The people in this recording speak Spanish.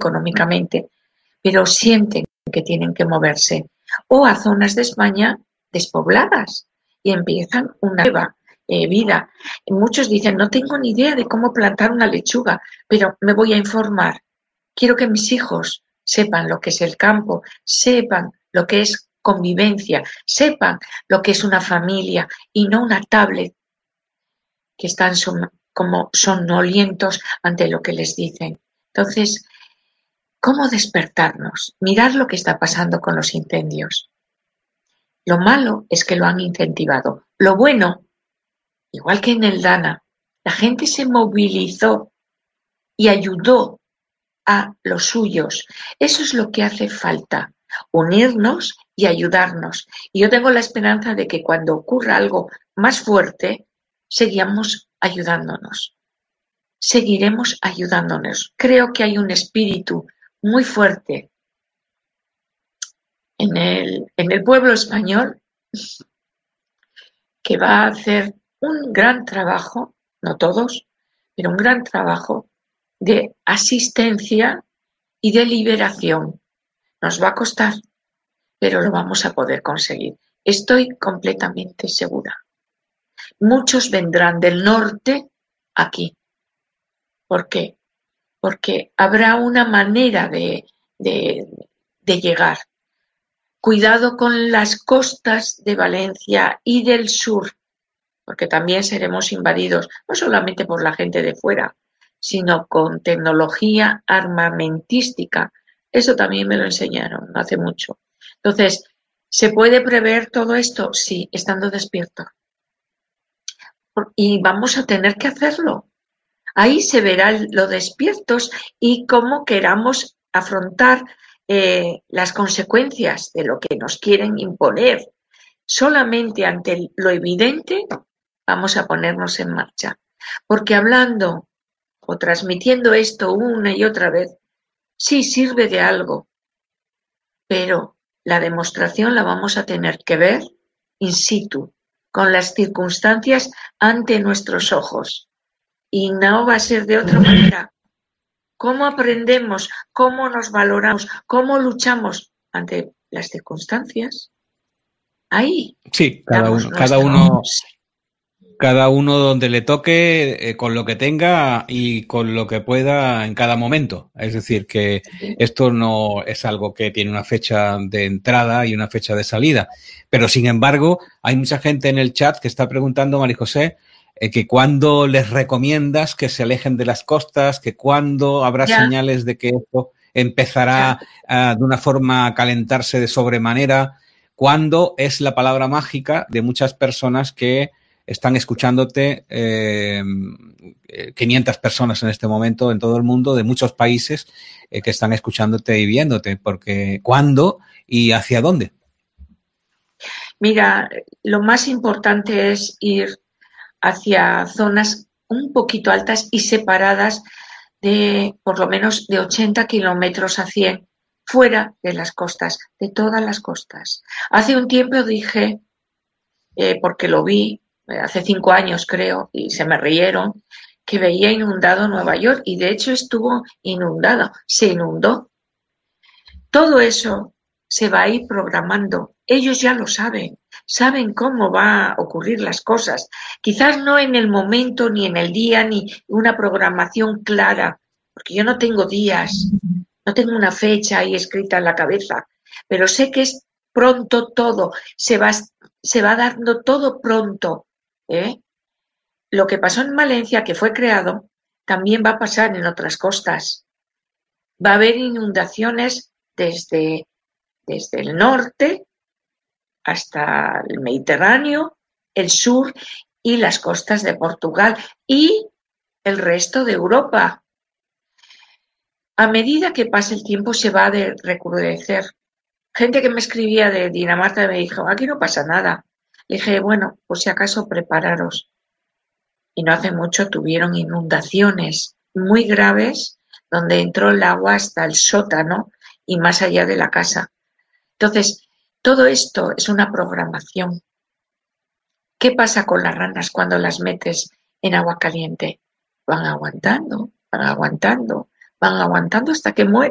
económicamente, pero sienten que tienen que moverse, o a zonas de España despobladas y empiezan una nueva vida. Muchos dicen, no tengo ni idea de cómo plantar una lechuga, pero me voy a informar. Quiero que mis hijos sepan lo que es el campo, sepan lo que es convivencia, sepan lo que es una familia y no una tablet que están como somnolientos ante lo que les dicen. Entonces, ¿cómo despertarnos? Mirar lo que está pasando con los incendios. Lo malo es que lo han incentivado. Lo bueno, igual que en el Dana, la gente se movilizó y ayudó a los suyos. Eso es lo que hace falta, unirnos y ayudarnos. Y yo tengo la esperanza de que cuando ocurra algo más fuerte, seguiremos ayudándonos. Seguiremos ayudándonos. Creo que hay un espíritu muy fuerte en el pueblo español que va a hacer un gran trabajo, no todos, pero un gran trabajo de asistencia y de liberación. Nos va a costar, pero lo vamos a poder conseguir. Estoy completamente segura. Muchos vendrán del norte aquí. ¿Por qué? Porque habrá una manera de llegar. Cuidado con las costas de Valencia y del sur, porque también seremos invadidos, no solamente por la gente de fuera, sino con tecnología armamentística. Eso también me lo enseñaron no hace mucho. Entonces, ¿se puede prever todo esto? Sí, estando despierto. Y vamos a tener que hacerlo. Ahí se verá lo despiertos y cómo queramos afrontar las consecuencias de lo que nos quieren imponer. Solamente ante lo evidente vamos a ponernos en marcha. Porque hablando o transmitiendo esto una y otra vez, sí sirve de algo, pero la demostración la vamos a tener que ver in situ, con las circunstancias ante nuestros ojos. Y no va a ser de otra manera. ¿Cómo aprendemos? ¿Cómo nos valoramos? ¿Cómo luchamos ante las circunstancias? Ahí. Sí, cada uno donde le toque, con lo que tenga y con lo que pueda en cada momento. Es decir, que esto no es algo que tiene una fecha de entrada y una fecha de salida. Pero, sin embargo, hay mucha gente en el chat que está preguntando, María José, que cuándo les recomiendas que se alejen de las costas, que cuándo habrá señales de que esto empezará de una forma a calentarse de sobremanera, cuándo es la palabra mágica de muchas personas que están escuchándote, 500 personas en este momento en todo el mundo, de muchos países que están escuchándote y viéndote, porque ¿cuándo y hacia dónde? Mira, lo más importante es ir hacia zonas un poquito altas y separadas de por lo menos de 80 kilómetros a 100, fuera de las costas, de todas las costas. Hace un tiempo dije, porque lo vi, hace 5 años creo, y se me rieron, que veía inundado Nueva York, y de hecho estuvo inundado, se inundó. Todo eso se va a ir programando. Ellos ya lo saben cómo va a ocurrir las cosas. Quizás no en el momento, ni en el día, ni una programación clara, porque yo no tengo días, no tengo una fecha ahí escrita en la cabeza, pero sé que es pronto todo, se va dando todo pronto. Lo que pasó en Valencia, que fue creado, también va a pasar en otras costas. Va a haber inundaciones desde el norte hasta el Mediterráneo, el sur y las costas de Portugal y el resto de Europa. A medida que pase el tiempo se va a recrudecer. Gente que me escribía de Dinamarca me dijo, aquí no pasa nada. Le dije, bueno, pues si acaso prepararos. Y no hace mucho tuvieron inundaciones muy graves donde entró el agua hasta el sótano y más allá de la casa. Entonces, todo esto es una programación. ¿Qué pasa con las ranas cuando las metes en agua caliente? Van aguantando hasta que mueren.